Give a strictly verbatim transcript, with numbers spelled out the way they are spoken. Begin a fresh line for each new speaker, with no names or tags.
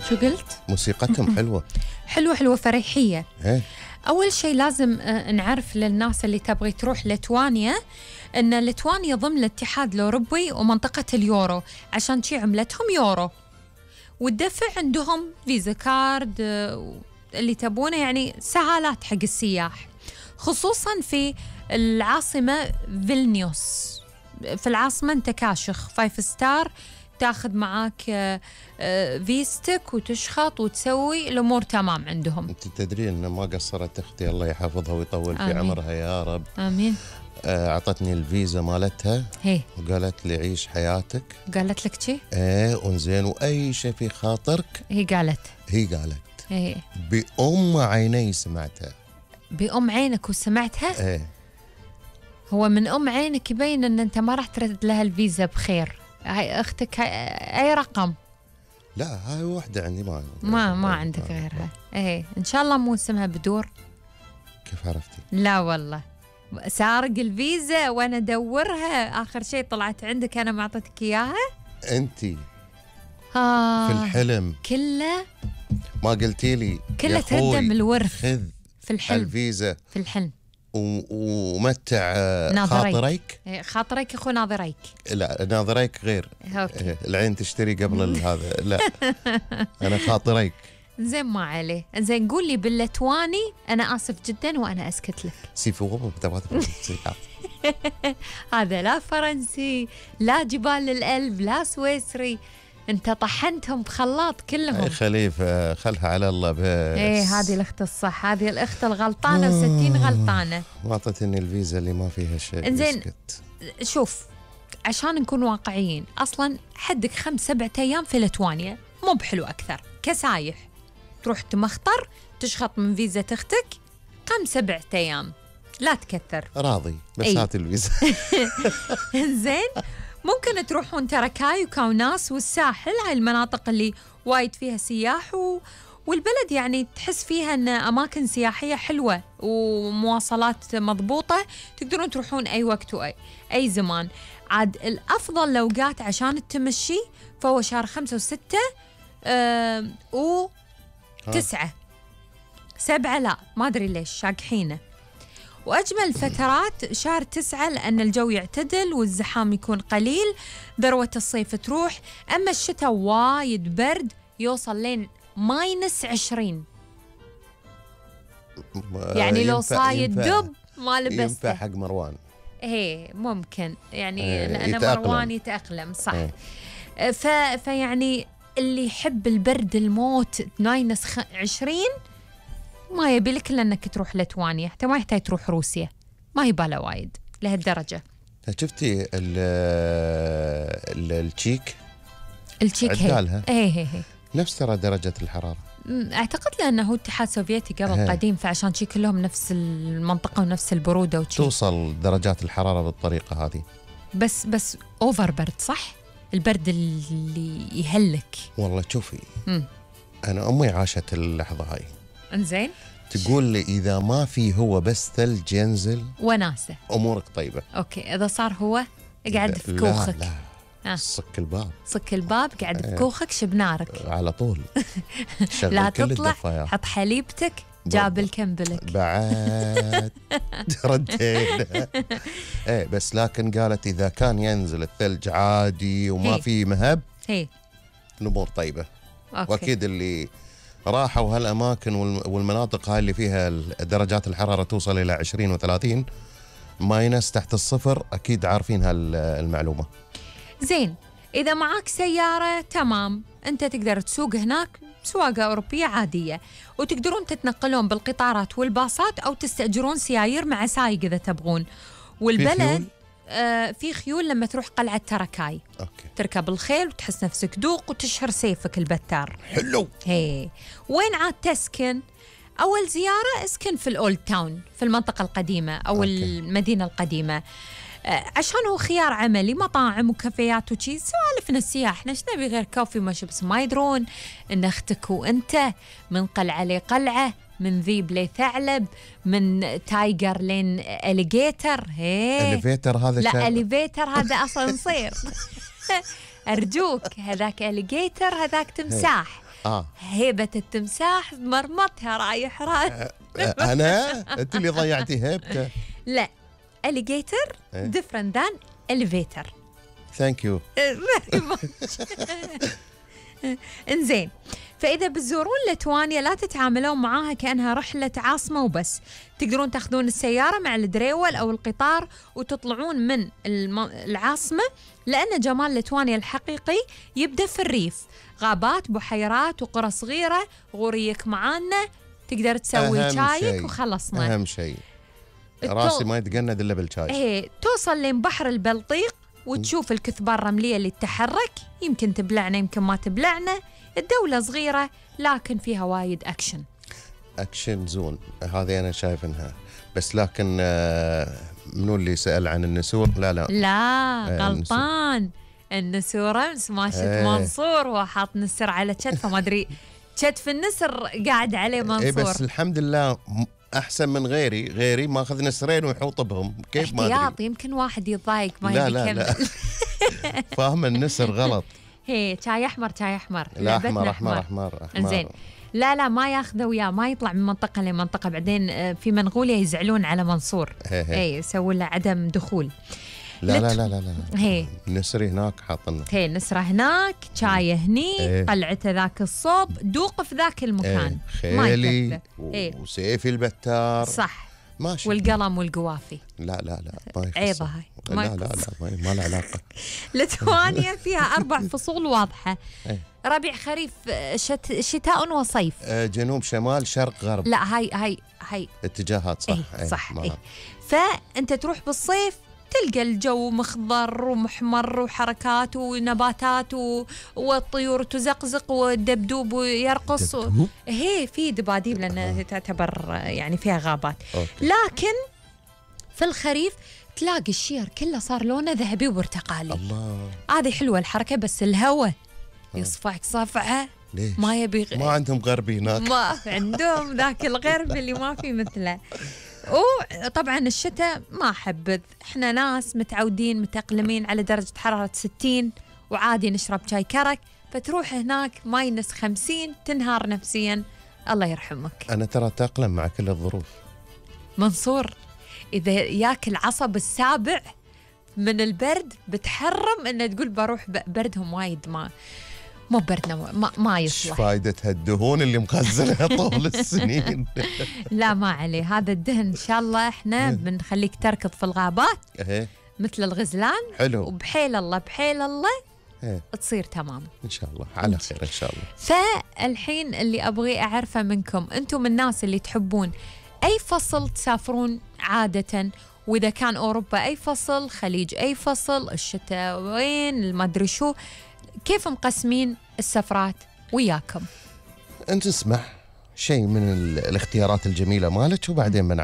شو قلت؟
موسيقتهم حلوة
حلوة حلوة فريحية.
ايه
أول شيء لازم نعرف للناس اللي تبغي تروح ليتوانيا أن ليتوانيا ضمن الاتحاد الأوروبي ومنطقة اليورو، عشان شي عملتهم يورو، والدفع عندهم فيزا كارد اللي تبونه، يعني سهالات حق السياح، خصوصا في العاصمة فيلنيوس. في العاصمة أنت كاشخ فايف ستار، تاخذ معاك فيستك وتشخط وتسوي الأمور تمام عندهم.
انت تدري ان ما قصرت اختي الله يحفظها ويطول في
آمين.
عمرها يا رب.
آمين.
اعطتني الفيزا مالتها
هي
وقالت لي عيش حياتك.
قالت لك شي؟
ايه وانزين واي شيء في خاطرك.
هي قالت
هي قالت
هي
بأم عيني سمعتها.
بأم عينك وسمعتها؟
ايه
هو من أم عينك يبين أن أنت ما راح ترد لها الفيزا بخير. هاي أختك هاي أي رقم؟
لا هاي واحدة عندي ما
ما ما عندك غيرها. ايه إن شاء الله مو اسمها بدور.
كيف عرفتي؟
لا والله سارق الفيزا وأنا أدورها، آخر شيء طلعت عندك أنا ما أعطيتك إياها.
أنتي
آه
في الحلم
كله
ما قلتي لي
كله تردم من الورث.
خذ
في الحلم
الفيزا
في الحلم
ومتع
ناظريك.
خاطريك.
خاطريك أخو ناظريك.
لا ناظريك غير.
أوكي.
العين تشتري قبل هذا. لا أنا خاطريك.
زين ما عليه. زين قول لي باللتواني أنا آسف جدا وأنا أسكت لك.
سيفي وبو
هذا لا فرنسي لا جبال الألب لا سويسري، أنت طحنتهم بخلاط كلهم.
خليفة خلها على الله بس.
إيه هذه الأخت الصح، هذه الأخت الغلطانة وستين غلطانة.
ما أعطتني الفيزا اللي ما فيها شيء.
إنزين شوف عشان نكون واقعيين، أصلا حدك خمس سبعة أيام في لتوانيا مو بحلو أكثر كسايح، تروح تمخطر تشخط من فيزا أختك خمس سبعة أيام، لا تكثر.
راضي بس
أي.
هات الفيزا.
زين ممكن تروحون تركاي وكاوناس والساحل، هاي المناطق اللي وايد فيها سياح و... والبلد يعني تحس فيها أن أماكن سياحية حلوة ومواصلات مضبوطة، تقدرون تروحون أي وقت وأي أي زمان. عاد الأفضل الأوقات عشان التمشي فهو شهر خمسة وستة أه وتسعة. سبعة لا ما أدري ليش شاقحينه. وأجمل فترات شهر تسعة لأن الجو يعتدل والزحام يكون قليل، ذروة الصيف تروح. أما الشتاء وايد برد يوصل لين ماينس عشرين، يعني لو صايد دب ما لبسته.
ينفع حق مروان.
ايه ممكن يعني
ايه
لأن
يتأقلم.
مروان يتأقلم صح.
ايه.
ف... فيعني اللي يحب البرد الموت ماينس خ... عشرين ما يبي لك إلا أنك تروح لتوانيا، حتى ما يحتاج تروح روسيا، ما يباله وايد لهالدرجة.
شفتي ال ال التشيك
التشيك
عدالها
هي هي هي
نفس ترى درجة الحرارة.
أعتقد لأنه هو اتحاد سوفيتي قبل
هي.
قديم، فعشان شي كلهم نفس المنطقة ونفس البرودة وشي.
توصل درجات الحرارة بالطريقة هذه.
بس بس أوفر برد صح؟ البرد اللي يهلك.
والله شوفي
مم.
أنا أمي عاشت اللحظة هاي.
إنزين
تقول لي إذا ما في هو بس ثلج ينزل
وناسة
أمورك طيبة.
أوكي إذا صار هو قاعد في
لا
كوخك
لا
آه.
صك الباب
صك الباب قاعد
ايه.
بكوخك شبنارك
على طول. شغل
لا
كل
تطلع
الدفايات.
حط حليبتك جاب الكمبلك
بعد ردينا. ايه بس لكن قالت إذا كان ينزل الثلج عادي وما
هي.
في مهب
هي
الأمور طيبة.
أوكي.
وأكيد اللي راحوا هالأماكن والمناطق هاي اللي فيها درجات الحرارة توصل إلى عشرين وثلاثين ماينس تحت الصفر أكيد عارفين هالمعلومة.
زين إذا معاك سيارة تمام، أنت تقدر تسوق هناك سواقة أوروبية عادية، وتقدرون تتنقلون بالقطارات والباصات أو تستأجرون سيايير مع سايق إذا تبغون. والبلد آه في خيول لما تروح قلعة تركاي.
أوكي.
تركب الخيل وتحس نفسك دوق وتشهر سيفك البتار.
حلو.
هي وين عاد تسكن؟ أول زيارة اسكن في الأولد تاون في المنطقة القديمة أو
أوكي.
المدينة القديمة، عشان هو خيار عملي، مطاعم وكافيات وشي. سوالفنا السياح نش نبي غير كوفي ماشي، بس ما يدرون إن أختك وأنت من قلعة لقلعة، من ذيب لثعلب، من تايجر لين أليجيتر. هي
اليفيتر هذا
لا
شاب.
أليفيتر هذا أسانسير. ارجوك، هذاك اليجيتر، هذاك تمساح.
اه
هيبة التمساح مرمطها رايح رايح.
انا انت اللي ضيعتي هيبته.
لا، alligator
إيه.
different than elevator.
ثانك يو.
انزين، فإذا بتزورون ليتوانيا لا تتعاملون معاها كأنها رحلة عاصمة وبس. تقدرون تاخذون السيارة مع الدريول أو القطار وتطلعون من الم... العاصمة، لأن جمال ليتوانيا الحقيقي يبدأ في الريف، غابات، بحيرات وقرى صغيرة. غوريك معانا، تقدر تسوي
أهم
شايك
شيء.
وخلصنا.
اهم شيء راسي ما يتقند الا بالشاي.
ايه، توصل لين بحر البلطيق وتشوف الكثبان الرملية اللي تتحرك، يمكن تبلعنا يمكن ما تبلعنا. الدولة صغيرة لكن فيها وايد أكشن.
اكشن زون هذه انا شايف انها، بس لكن آه، منو اللي سأل عن النسور؟ لا لا
لا
إيه،
غلطان. النسور امس ما شفت
إيه.
منصور وهو حاط نسر على كتفه، ما ادري كتف النسر قاعد عليه
اي
منصور.
بس الحمد لله م- احسن من غيري، غيري ماخذ نسرين ويحوط بهم كيف ما
احتياط،
ادري.
يمكن واحد يتضايق ما
لا
يبي
لا
يكمل.
لا فاهم النسر غلط.
هي شاي احمر شاي احمر،
لا
لعبتنا
احمر احمر احمر
انزين،
احمر.
لا لا ما ياخذه وياه، ما يطلع من منطقه لمنطقه، بعدين آه، في منغوليا يزعلون على منصور.
هي هي.
اي يسوون له عدم دخول.
لا لا
لت-
لا لا لا
هي
النسري هناك حاطنا.
هي نسرة هناك، شاي هني،
إيه.
قلعته ذاك الصوب، دوق في ذاك المكان.
إيه.
ما
خيلي
يكفه. إيه.
وسيفي البتار
صح،
ماشي.
والقلم والقوافي.
لا لا لا ما يخص.
عيبة هاي، ما
لا لا
يخص.
لا ما, ما له علاقه.
ليتوانيا فيها أربع فصول واضحة:
إيه.
ربيع، خريف، شت... شتاء وصيف.
آه، جنوب شمال شرق غرب.
لا هاي هاي هاي
اتجاهات صح.
إيه صح.
ما-
إيه. فأنت تروح بالصيف تلقى الجو مخضر ومحمر وحركات ونباتات و... والطيور تزقزق والدبدوب يرقص و...
دبدوب؟
هي في دباديب لأنها تعتبر يعني فيها غابات.
أوكي.
لكن في الخريف تلاقي الشير كله صار لونه ذهبي وبرتقالي.
الله،
هذه حلوة الحركة، بس الهواء يصفعك صفعة
ليش؟
ما يبي غ-
ما عندهم غربي هناك.
ما عندهم ذاك الغرب اللي ما في مثله. وطبعا الشتاء ما حبذ، احنا ناس متعودين متأقلمين على درجة حرارة ستين وعادي نشرب شاي كرك، فتروح هناك ماينس خمسين تنهار نفسيا. الله يرحمك
انا ترى اتاقلم مع كل الظروف.
منصور، إذا ياك العصب السابع من البرد بتحرم إن تقول بروح ب- بردهم وايد، ما مو بردنا ما, ما
ايش
يصلح.
فايدة هالدهون اللي مخزنها طول السنين؟
لا ما عليه، هذا الدهن إن شاء الله إحنا بنخليك تركض في الغابات
ايه
مثل الغزلان،
حلو.
وبحيل الله بحيل الله
ايه
تصير تمام.
ان شاء الله على خير ان شاء الله.
فالحين اللي أبغي أعرفه منكم، أنتم من الناس اللي تحبون أي فصل تسافرون عادة؟ وإذا كان أوروبا أي فصل، خليج أي فصل، الشتاء وين، ما أدري شو، كيف مقسمين السفرات وياكم؟
انت اسمح شيء من ال- الاختيارات الجميلة مالك وبعدين بنعرف